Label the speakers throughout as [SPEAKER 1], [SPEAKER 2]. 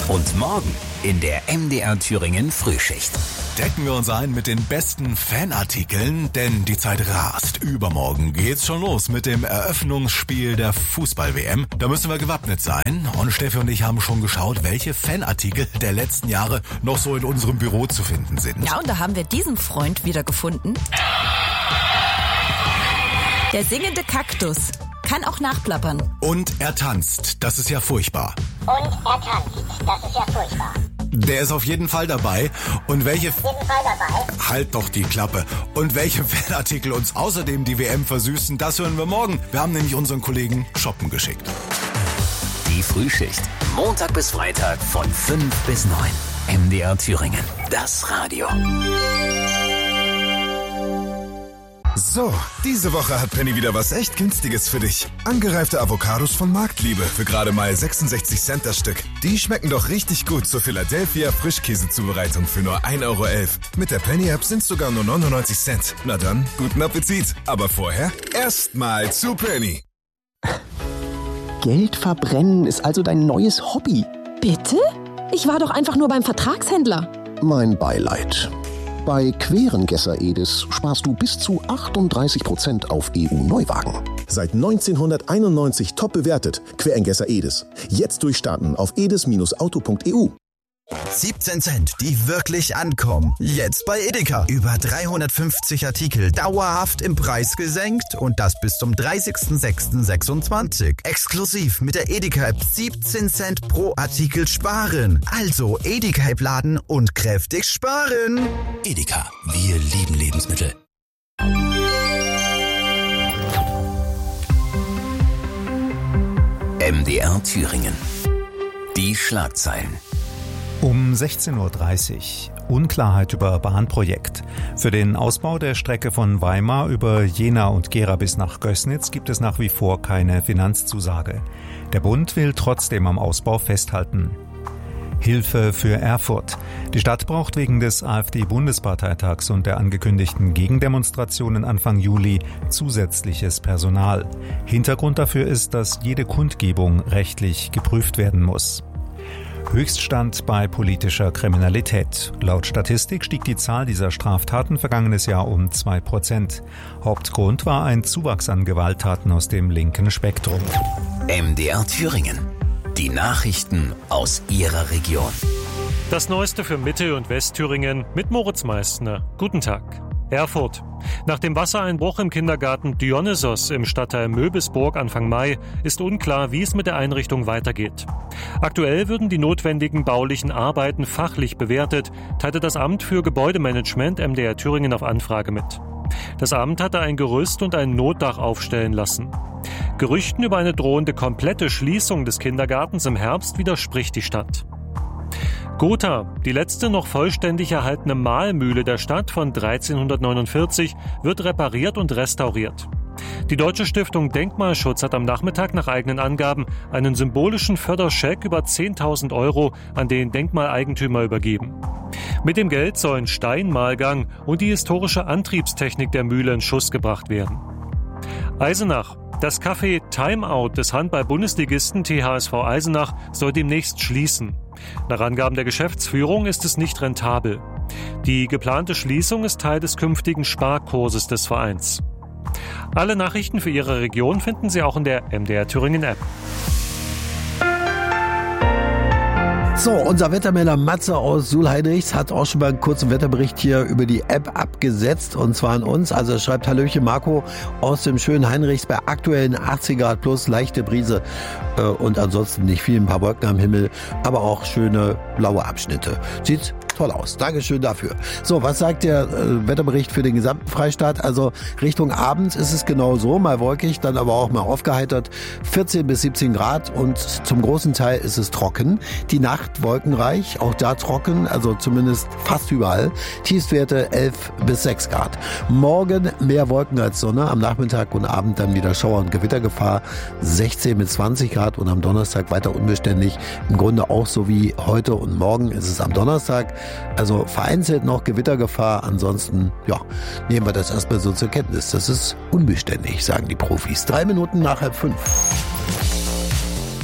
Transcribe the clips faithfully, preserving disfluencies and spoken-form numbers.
[SPEAKER 1] Und morgen in der M D R Thüringen Frühschicht.
[SPEAKER 2] Decken wir uns ein mit den besten Fanartikeln, denn die Zeit rast. Übermorgen geht's schon los mit dem Eröffnungsspiel der Fußball-W M. Da müssen wir gewappnet sein. Und Steffi und ich haben schon geschaut, welche Fanartikel der letzten Jahre noch so in unserem Büro zu finden sind.
[SPEAKER 3] Ja, und da haben wir diesen Freund wieder gefunden. Der singende Kaktus. Kann auch nachplappern.
[SPEAKER 2] Und er tanzt. Das ist ja furchtbar.
[SPEAKER 4] Und er tanzt. Das ist ja furchtbar.
[SPEAKER 2] Der ist auf jeden Fall dabei. Und welche...
[SPEAKER 4] Auf jeden Fall dabei.
[SPEAKER 2] Halt doch die Klappe. Und welche Fanartikel uns außerdem die W M versüßen, das hören wir morgen. Wir haben nämlich unseren Kollegen shoppen geschickt.
[SPEAKER 1] Die Frühschicht. Montag bis Freitag von fünf bis neun. M D R Thüringen. Das Radio.
[SPEAKER 5] So, diese Woche hat Penny wieder was echt Günstiges für dich. Angereifte Avocados von Marktliebe für gerade mal sechsundsechzig Cent das Stück. Die schmecken doch richtig gut zur Philadelphia Frischkäsezubereitung für nur ein Euro elf. Mit der Penny-App sind sogar nur neunundneunzig Cent. Na dann, guten Appetit. Aber vorher erstmal zu Penny.
[SPEAKER 6] Geld verbrennen ist also dein neues Hobby.
[SPEAKER 7] Bitte? Ich war doch einfach nur beim Vertragshändler.
[SPEAKER 6] Mein Beileid. Bei Querengesser Edis sparst du bis zu achtunddreißig Prozent auf E U-Neuwagen.
[SPEAKER 8] Seit neunzehnhunderteinundneunzig top bewertet. Querengesser Edis. Jetzt durchstarten auf edis Auto punkt e u.
[SPEAKER 9] siebzehn Cent, die wirklich ankommen. Jetzt bei Edeka. Über dreihundertfünfzig Artikel dauerhaft im Preis gesenkt und das bis zum dreißigsten sechsten sechsundzwanzig. Exklusiv mit der Edeka-App siebzehn Cent pro Artikel sparen. Also Edeka-App laden und kräftig sparen.
[SPEAKER 1] Edeka, wir lieben Lebensmittel. M D R Thüringen. Die Schlagzeilen.
[SPEAKER 10] Um sechzehn Uhr dreißig. Unklarheit über Bahnprojekt. Für den Ausbau der Strecke von Weimar über Jena und Gera bis nach Gößnitz gibt es nach wie vor keine Finanzzusage. Der Bund will trotzdem am Ausbau festhalten. Hilfe für Erfurt. Die Stadt braucht wegen des AfD-Bundesparteitags und der angekündigten Gegendemonstrationen Anfang Juli zusätzliches Personal. Hintergrund dafür ist, dass jede Kundgebung rechtlich geprüft werden muss. Höchststand bei politischer Kriminalität. Laut Statistik stieg die Zahl dieser Straftaten vergangenes Jahr um zwei Prozent. Hauptgrund war ein Zuwachs an Gewalttaten aus dem linken Spektrum.
[SPEAKER 1] M D R Thüringen. Die Nachrichten aus Ihrer Region.
[SPEAKER 11] Das Neueste für Mitte- und Westthüringen mit Moritz Meissner. Guten Tag. Erfurt. Nach dem Wassereinbruch im Kindergarten Dionysos im Stadtteil Möbisburg Anfang Mai ist unklar, wie es mit der Einrichtung weitergeht. Aktuell würden die notwendigen baulichen Arbeiten fachlich bewertet, teilte das Amt für Gebäudemanagement M D R Thüringen auf Anfrage mit. Das Amt hatte ein Gerüst und ein Notdach aufstellen lassen. Gerüchten über eine drohende komplette Schließung des Kindergartens im Herbst widerspricht die Stadt. Gotha, die letzte noch vollständig erhaltene Mahlmühle der Stadt von dreizehnhundertneunundvierzig, wird repariert und restauriert. Die Deutsche Stiftung Denkmalschutz hat am Nachmittag nach eigenen Angaben einen symbolischen Förderscheck über zehntausend Euro an den Denkmaleigentümer übergeben. Mit dem Geld sollen Steinmahlgang und die historische Antriebstechnik der Mühle in Schuss gebracht werden. Eisenach. Das Café Timeout des Handball-Bundesligisten T H S V Eisenach soll demnächst schließen. Nach Angaben der Geschäftsführung ist es nicht rentabel. Die geplante Schließung ist Teil des künftigen Sparkurses des Vereins. Alle Nachrichten für Ihre Region finden Sie auch in der M D R Thüringen App.
[SPEAKER 12] So, unser Wettermelder Matze aus Sulheinrichs hat auch schon mal einen kurzen Wetterbericht hier über die App abgesetzt, und zwar an uns. Also er schreibt: Hallöchen Marco aus dem schönen Heinrichs bei aktuellen achtzig Grad plus, leichte Brise äh, und ansonsten nicht viel, ein paar Wolken am Himmel, aber auch schöne blaue Abschnitte. Sieht toll aus. Dankeschön dafür. So, was sagt der äh, Wetterbericht für den gesamten Freistaat? Also Richtung abends ist es genau so, mal wolkig, dann aber auch mal aufgeheitert, vierzehn bis siebzehn Grad und zum großen Teil ist es trocken. Die Nacht wolkenreich, auch da trocken, also zumindest fast überall. Tiefstwerte elf bis sechs Grad. Morgen mehr Wolken als Sonne, am Nachmittag und Abend dann wieder Schauer- und Gewittergefahr, sechzehn bis zwanzig Grad und am Donnerstag weiter unbeständig. Im Grunde auch so wie heute und morgen ist es am Donnerstag. Also vereinzelt noch Gewittergefahr, ansonsten ja, nehmen wir das erstmal so zur Kenntnis. Das ist unbeständig, sagen die Profis. Drei Minuten nach halb fünf.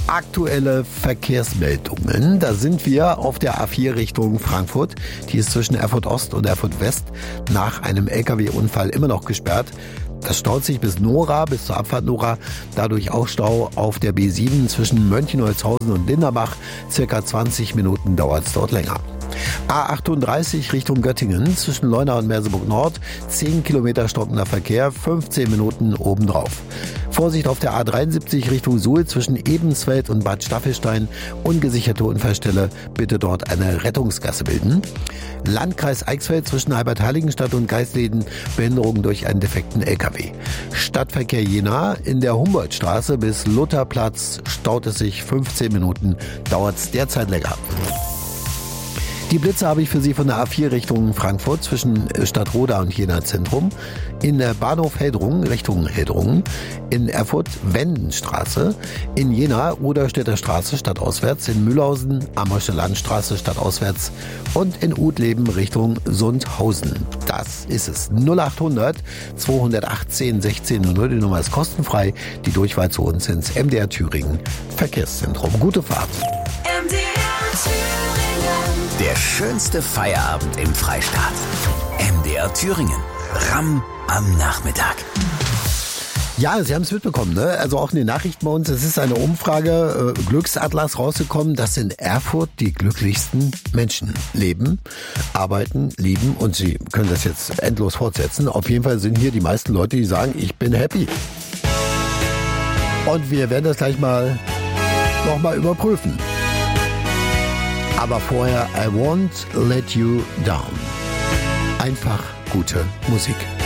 [SPEAKER 12] Aktuelle Verkehrsmeldungen. Da sind wir auf der A vier Richtung Frankfurt. Die ist zwischen Erfurt Ost und Erfurt West nach einem L K W-Unfall immer noch gesperrt. Das staut sich bis Nora, bis zur Abfahrt Nora. Dadurch auch Stau auf der B sieben zwischen Mönchenholzhausen und Linderbach. Circa zwanzig Minuten dauert es dort länger. A achtunddreißig Richtung Göttingen zwischen Leuna und Merseburg Nord. zehn Kilometer stockender Verkehr, fünfzehn Minuten obendrauf. Vorsicht auf der A dreiundsiebzig Richtung Suhl zwischen Ebensfeld und Bad Staffelstein. Ungesicherte Unfallstelle, bitte dort eine Rettungsgasse bilden. Landkreis Eichsfeld zwischen Albert-Heiligenstadt und Geisleden. Behinderung durch einen defekten L K W. Stadtverkehr Jena in der Humboldtstraße bis Lutherplatz staut es sich fünfzehn Minuten. Dauert es derzeit länger. Die Blitze habe ich für Sie von der A vier Richtung Frankfurt zwischen Stadtroda und Jena Zentrum, in der Bahnhof Heldrungen Richtung Heldrungen, in Erfurt Wendenstraße, in Jena Ruderstädter Straße stadtauswärts, in Mühlhausen Ammersche Landstraße stadtauswärts und in Utleben Richtung Sundhausen. Das ist es. null achthundert zweihundertachtzehn sechzehn null null, die Nummer ist kostenfrei, die Durchwahl zu uns ins M D R Thüringen Verkehrszentrum. Gute Fahrt.
[SPEAKER 1] M D R Thüringen. Der schönste Feierabend im Freistaat. M D R Thüringen. Ramm am Nachmittag.
[SPEAKER 12] Ja, Sie haben es mitbekommen, ne? Also auch in den Nachrichten bei uns. Es ist eine Umfrage, äh, Glücksatlas rausgekommen, dass in Erfurt die glücklichsten Menschen leben, arbeiten, lieben und Sie können das jetzt endlos fortsetzen. Auf jeden Fall sind hier die meisten Leute, die sagen, ich bin happy. Und wir werden das gleich mal nochmal überprüfen. Aber vorher I Won't Let You Down. Einfach gute Musik.